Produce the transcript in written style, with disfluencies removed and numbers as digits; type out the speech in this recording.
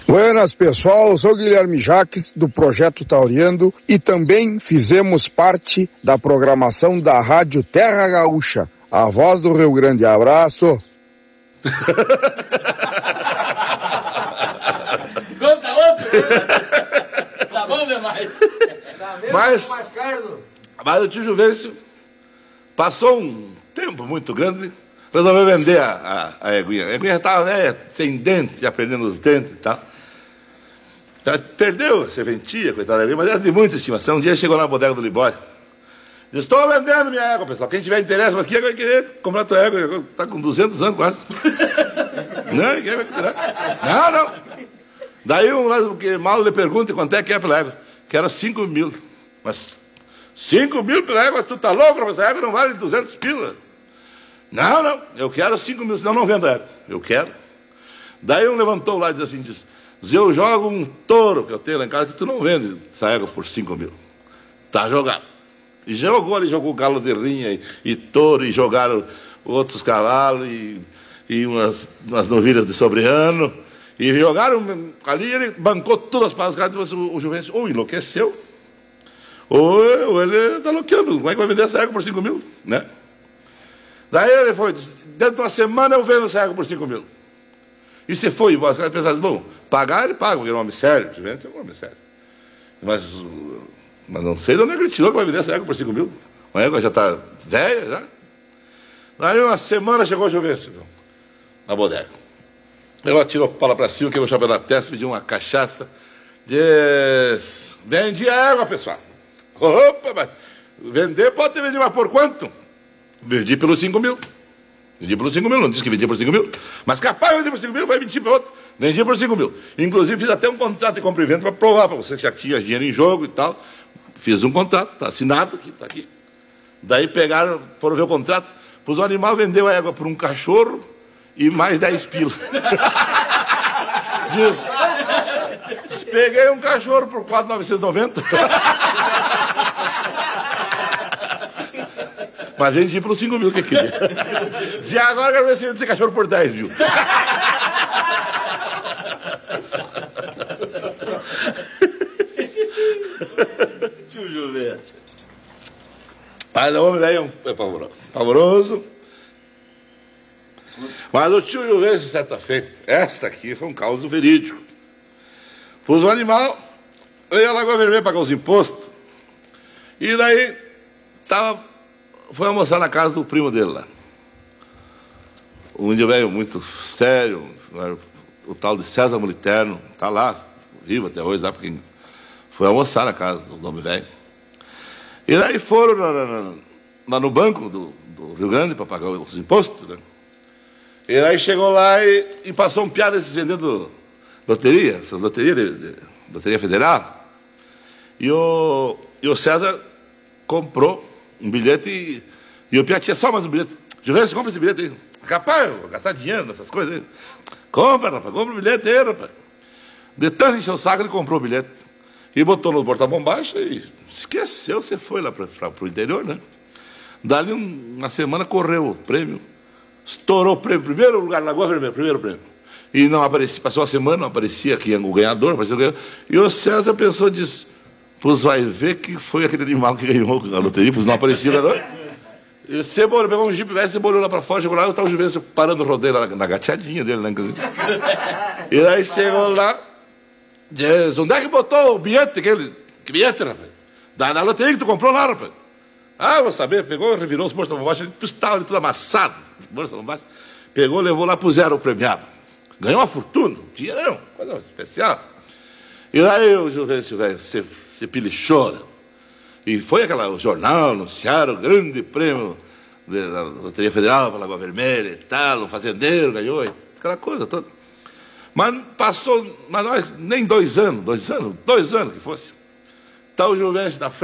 Buenas, pessoal, eu sou o Guilherme Jaques, do Projeto Tauriando, e também fizemos parte da programação da Rádio Terra Gaúcha, a voz do Rio Grande. Abraço! Conta outro! Tá bom demais! Mas o tio Juvencio passou um tempo muito grande, resolveu vender a eguinha. A eguinha já estava, né, sem dente, já perdendo os dentes e tal. Ela perdeu a serventia, coitada da eguinha, mas era de muita estimação. Um dia chegou lá na bodega do Libório. Disse: estou vendendo minha égua, pessoal. Quem tiver interesse aqui vai querer comprar tua égua. Está com 200 anos quase. Não, quem vai querer? Não. Daí porque mal lhe pergunta quanto é que é pela égua. Quero 5 mil. Mas 5 mil pela égua? Tu tá louco? Mas a égua não vale 200 pila. Não. Eu quero 5 mil, senão não vendo a égua. Eu quero. Daí um levantou lá e disse assim: eu jogo um touro que eu tenho lá em casa que tu não vende essa égua por 5 mil. Tá jogado. E jogou galo de rinha e touro, e jogaram outros cavalos e umas novilhas de sobre-ano. E jogaram ali, ele bancou todas as palas. O Juvencio ou enlouqueceu, ou ele está loqueando. Como é que vai vender essa égua por 5 mil? Né? Daí ele foi, dentro de uma semana eu vendo essa égua por 5 mil. E se foi embora, os caras pensaram: bom, pagar ele paga, porque é um homem sério. O Juvencio é um homem sério. Mas não sei de onde é que ele tirou que vai vender essa égua por 5 mil. A égua já está velha, já. Daí uma semana chegou o Juvencio, então, na bodega. Ela tirou a pala para cima, quebrou o chapéu na testa, pediu uma cachaça. Diz: vendi a égua, pessoal. Opa, mas vender pode ter vendido, mas por quanto? Vendi pelos 5 mil. Vendi por 5 mil, não disse que vendia por 5 mil. Mas capaz de vender por 5 mil, vai mentir para outro. Vendi por 5 mil. Inclusive fiz até um contrato de compra e venda para provar para você que já tinha dinheiro em jogo e tal. Fiz um contrato, está assinado aqui, está aqui. Daí pegaram, foram ver o contrato, pois o animal vendeu a égua por um cachorro e mais 10 pila. Diz: peguei um cachorro por 4.990. Mas vendi por 5 mil que queria. Dizia: agora quero ver se vende esse cachorro por 10 mil. Tio Juvencio. Mas o homem velho é pavoroso. Mas o tio Juvencio, certa feita, esta aqui foi um caso verídico. Pus o animal, eu ia à Lagoa Vermelha pagar os impostos, e daí foi almoçar na casa do primo dele lá. Um índio velho muito sério, o tal de César Moliterno, está lá, vivo até hoje, lá, porque foi almoçar na casa do homem velho. E daí foram lá no banco do Rio Grande para pagar os impostos, né? E aí chegou lá e passou um piada desses vendendo loteria, essas loterias de Loteria Federal. E o César comprou um bilhete e o piada tinha só mais um bilhete. Juvencio, compra esse bilhete aí. Capaz, eu vou gastar dinheiro nessas coisas aí. Compra, rapaz, compra o bilhete aí, rapaz. De tanto encher o saco, ele comprou o bilhete. E botou no porta-bombacha e esqueceu, você foi lá para o interior, né? Dali uma semana correu o prêmio. Estourou o prêmio, primeiro lugar na Lagoa Vermelha, primeiro prêmio. E não aparecia, passou uma semana, não aparecia aqui o ganhador, apareceu o ganhador. E o César pensou, disse: pois vai ver que foi aquele animal que ganhou a loteria, pois não aparecia o ganhador. E Cebola pegou um jipe velho, Cebola lá para fora, chegou lá, eu estava o Juvencio parando o rodeio lá na gateadinha dele, né, inclusive. E aí chegou lá, diz: onde é que botou o bilhete aquele? Que bilhete, rapaz? Da loteria que tu comprou lá, rapaz. Ah, vou saber. Pegou, revirou os porta-bombacha, ele estava tudo amassado. Porta-bombacha. Pegou, levou lá, puseram o premiado. Ganhou uma fortuna, um dinheirão, coisa especial. E daí o Juvencio, velho, se pilichou. Né? E foi o jornal, anunciaram o grande prêmio da Loteria Federal para Lagoa Vermelha e tal, o fazendeiro ganhou, aquela coisa toda. Mas passou, mas nós, nem 2 anos que fosse. Está o Juvencio na frente.